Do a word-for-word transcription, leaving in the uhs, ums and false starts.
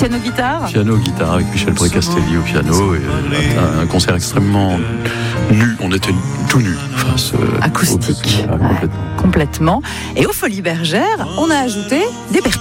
Piano-guitare Piano-guitare avec Michel Précastelli au piano. Et un, un concert extrêmement nu. On était tout nus face acoustique. Au, complètement. Ouais, complètement. Et aux Folies Bergères, on a ajouté des percussions.